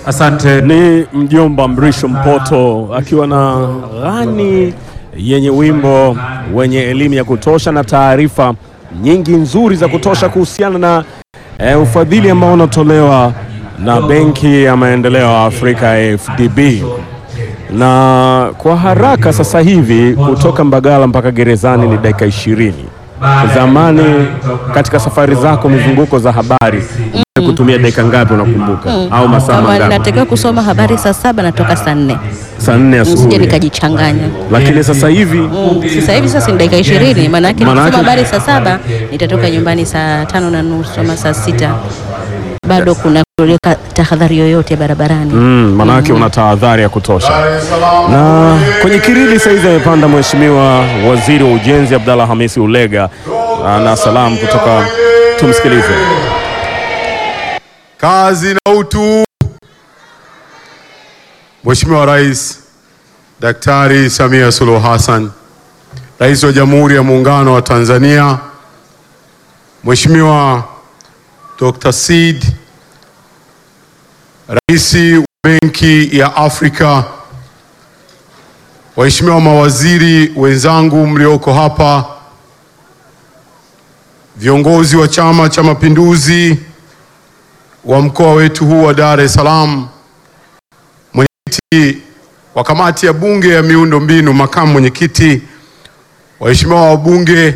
Asante. Ni mjomba Mrisho Mpoto akiwa na ghani yenye wimbo wenye elimu ya kutosha na taarifa nyingi nzuri za kutosha kuhusiana na ufadhili ambao unatolewa na Benki ya Maendeleo ya Afrika AfDB. Na kwa haraka sasa hivi kutoka Mbagala mpaka gerezani ni dakika 20. Zamani katika safari zako mizunguko za habari kutumia dakika ngapi unakumbuka? Au masaa mangapi? Natakiwa kusoma habari saa 7 natoka saa 4. Saa 4 asubuhi. Sije nikajichanganya. Lakini sasa hivi sasa ni dakika 20, maana yake nikisoma habari saa 7 nitatoka nyumbani saa 5:30 ama saa 6. Bado kuna kuleka tahadhari yoyote barabarani. Maana yake una tahadhari ya kutosha. Na kwenye kirili saizi amepanda Mheshimiwa Waziri wa Ujenzi Abdalla Hamisi Ulega na salamu kutoka, tumsikilize. Kazi na utu. Mheshimiwa Rais Daktari Samia Suluhu Hassan, Rais wa Jamhuri ya Muungano wa Tanzania, Mheshimiwa Dr. Seed, Rais wa Benki ya Afrika, waheshimiwa mawaziri wenzangu mlioko hapa, viongozi wa Chama cha Mapinduzi wa mkoa wetu huu wa Dar es Salaam, mwenyekiti wa kamati ya bunge ya miundo mbinu, makamu mwenyekiti, waheshimiwa wabunge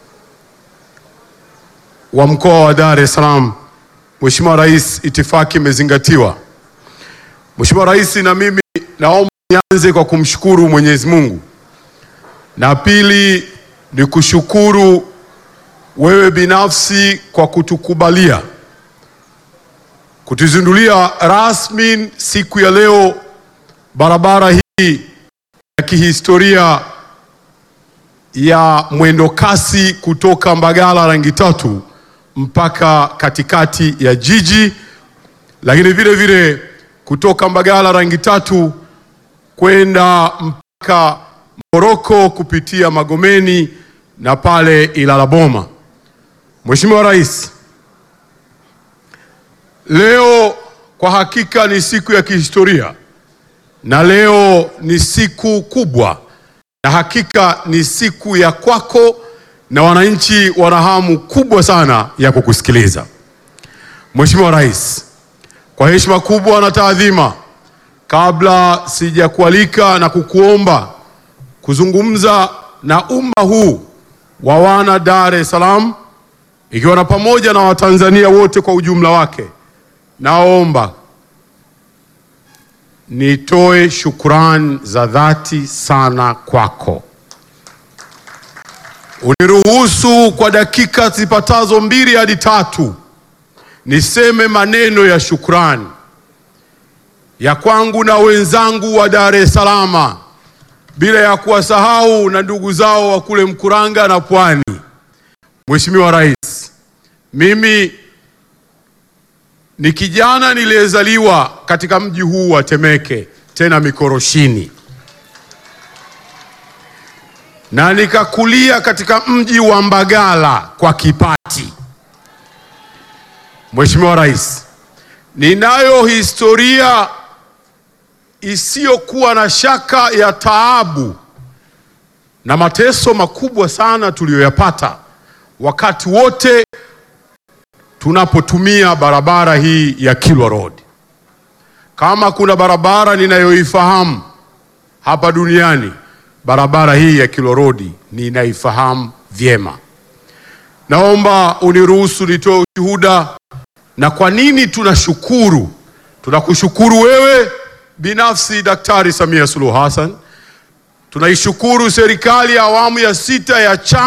wa mkoa wa Dar es Salaam. Mheshimiwa Rais, itifaki imezingatiwa. Mheshimiwa Rais, na mimi naomba nianze kwa kumshukuru Mwenyezi Mungu, na pili ni kushukuru wewe binafsi kwa kutukubalia kutuzindulia rasmi siku ya leo barabara hii ya kihistoria ya mwendo kasi kutoka Mbagala rangi tatu mpaka katikati ya jiji, lakini vile vile kutoka Mbagala rangi tatu kwenda mpaka Moroko kupitia Magomeni na pale Ilala Boma. Mheshimiwa Rais, leo kwa hakika ni siku ya kihistoria, na leo ni siku kubwa, na hakika ni siku ya kwako, na wananchi wana hamu kubwa sana ya kukusikiliza. Mheshimiwa Rais, kwa heshima kubwa na taadhima, kabla sijakualika na kukuomba kuzungumza na umma huu wa wana Dar es Salaam, ikiwa na pamoja na Watanzania wote kwa ujumla wake, naomba nitoe shukrani za dhati sana kwako. Uniruhusu kwa dakika zipatazo 2 hadi 3 niseme maneno ya shukrani ya kwangu na wenzangu wa Dar es Salaam, bila ya kuwasahau na ndugu zao wa kule Mkuranga na Pwani. Mheshimiwa Rais, mimi ni kijana niliyezaliwa katika mji huu wa Temeke, tena Mikoroshini, na nikakulia katika mji wa Mbagala kwa Kipati. Mheshimiwa Rais, ninayo historia isiyokuwa na shaka ya taabu na mateso makubwa sana tuliyoyapata wakati wote tunapotumia barabara hii ya Kilwa Road. Kama kuna barabara ninayoifahamu hapa duniani, barabara hii ya Kilwa Road ninaifahamu vyema. Naomba uniruhusu nitoe ushuhuda na kwa nini tunashukuru. Tunakushukuru wewe binafsi Daktari Samia Suluhu Hassan. Tunaishukuru serikali ya awamu ya 6 ya chama